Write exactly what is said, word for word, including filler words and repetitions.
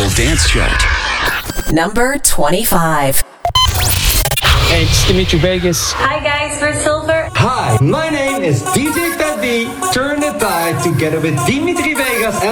Global Dance Chart. Number twenty-five. Hey, it's Dimitri Vegas. Hi guys, we're Silver. Hi, my name is D J Fat B. Turn the tide together with Dimitri Vegas and